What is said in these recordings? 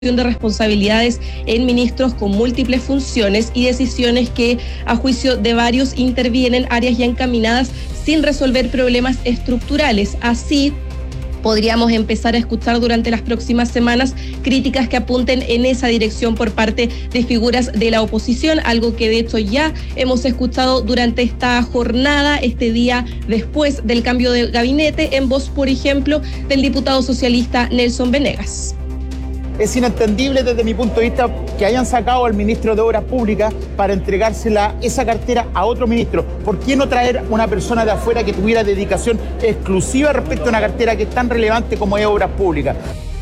de responsabilidades en ministros con múltiples funciones y decisiones que, a juicio de varios, intervienen áreas ya encaminadas sin resolver problemas estructurales. Así, podríamos empezar a escuchar durante las próximas semanas críticas que apunten en esa dirección por parte de figuras de la oposición, algo que de hecho ya hemos escuchado durante esta jornada, este día después del cambio de gabinete, en voz, por ejemplo, del diputado socialista Nelson Venegas. Es inentendible desde mi punto de vista que hayan sacado al ministro de Obras Públicas para entregársela esa cartera a otro ministro. ¿Por qué no traer una persona de afuera que tuviera dedicación exclusiva respecto a una cartera que es tan relevante como es Obras Públicas?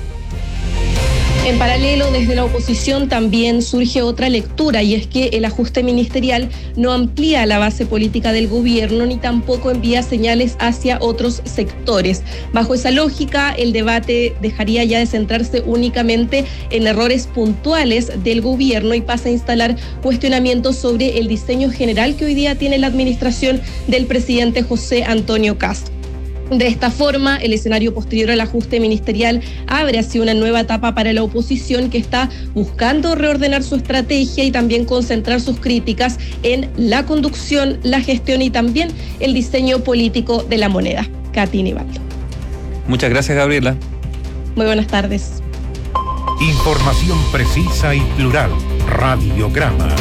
En paralelo, desde la oposición también surge otra lectura, y es que el ajuste ministerial no amplía la base política del gobierno ni tampoco envía señales hacia otros sectores. Bajo esa lógica, el debate dejaría ya de centrarse únicamente en errores puntuales del gobierno y pasa a instalar cuestionamientos sobre el diseño general que hoy día tiene la administración del presidente José Antonio Kast. De esta forma, el escenario posterior al ajuste ministerial abre así una nueva etapa para la oposición que está buscando reordenar su estrategia y también concentrar sus críticas en la conducción, la gestión y también el diseño político de la moneda. Katy Nivaldo. Muchas gracias, Gabriela. Muy buenas tardes. Información precisa y plural. Radiograma.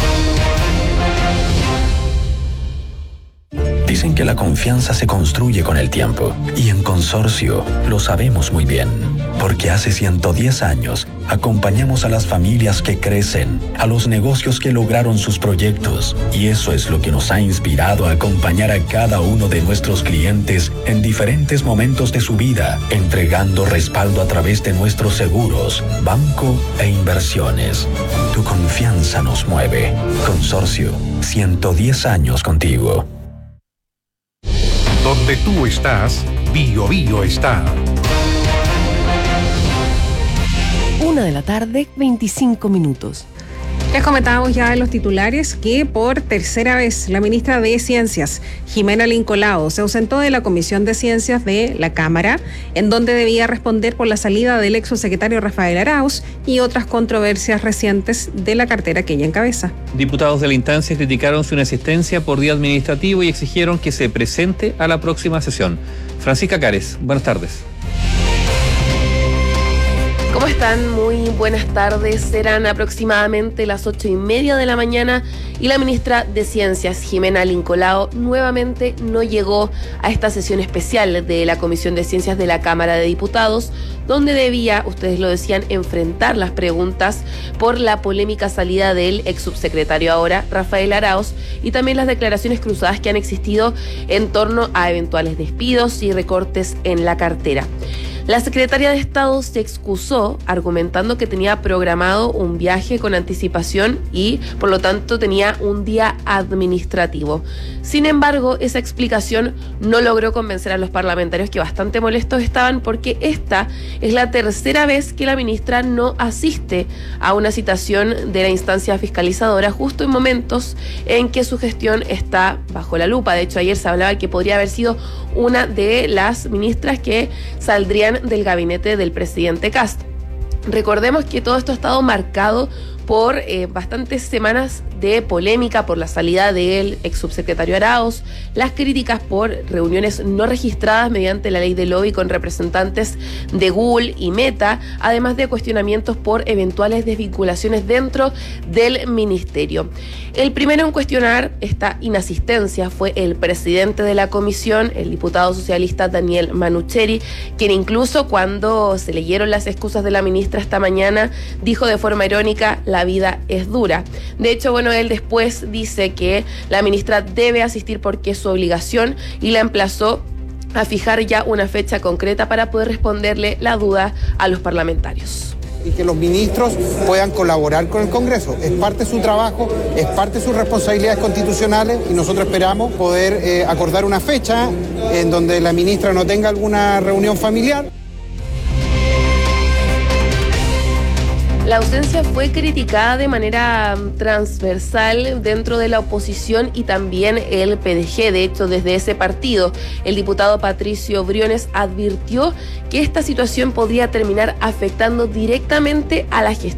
Dicen que la confianza se construye con el tiempo, y en Consorcio lo sabemos muy bien, porque hace 110 años acompañamos a las familias que crecen, a los negocios que lograron sus proyectos, y eso es lo que nos ha inspirado a acompañar a cada uno de nuestros clientes en diferentes momentos de su vida, entregando respaldo a través de nuestros seguros, banco e inversiones. Tu confianza nos mueve. Consorcio, 110 años contigo. Donde tú estás, Bio está. 1:25 p.m. Les comentábamos ya en los titulares que por tercera vez la ministra de Ciencias, Jimena Lincolao, se ausentó de la Comisión de Ciencias de la Cámara, en donde debía responder por la salida del ex subsecretario Rafael Arauz y otras controversias recientes de la cartera que ella encabeza. Diputados de la instancia criticaron su inasistencia por día administrativo y exigieron que se presente a la próxima sesión. Francisca Cares, buenas tardes. ¿Cómo están? Muy buenas tardes. Serán aproximadamente las 8:30 de la mañana y la ministra de Ciencias, Jimena Lincolao, nuevamente no llegó a esta sesión especial de la Comisión de Ciencias de la Cámara de Diputados, donde debía, ustedes lo decían, enfrentar las preguntas por la polémica salida del ex subsecretario ahora, Rafael Arauz, y también las declaraciones cruzadas que han existido en torno a eventuales despidos y recortes en la cartera. La secretaria de Estado se excusó argumentando que tenía programado un viaje con anticipación y, por lo tanto, tenía un día administrativo. Sin embargo, esa explicación no logró convencer a los parlamentarios, que bastante molestos estaban porque esta es la tercera vez que la ministra no asiste a una citación de la instancia fiscalizadora, justo en momentos en que su gestión está bajo la lupa. De hecho, ayer se hablaba que podría haber sido una de las ministras que saldrían del gabinete del presidente Kast. Recordemos que todo esto ha estado marcado por bastantes semanas de polémica por la salida del ex subsecretario Arauz, las críticas por reuniones no registradas mediante la ley de lobby con representantes de Google y Meta, además de cuestionamientos por eventuales desvinculaciones dentro del ministerio. El primero en cuestionar esta inasistencia fue el presidente de la comisión, el diputado socialista Daniel Manucheri, quien incluso cuando se leyeron las excusas de la ministra esta mañana, dijo de forma irónica: la vida es dura. De hecho, él después dice que la ministra debe asistir porque es su obligación y la emplazó a fijar ya una fecha concreta para poder responderle la duda a los parlamentarios. Y que los ministros puedan colaborar con el Congreso. Es parte de su trabajo, es parte de sus responsabilidades constitucionales y nosotros esperamos poder acordar una fecha en donde la ministra no tenga alguna reunión familiar. La ausencia fue criticada de manera transversal dentro de la oposición y también el PDG. De hecho, desde ese partido, el diputado Patricio Briones advirtió que esta situación podría terminar afectando directamente a la gestión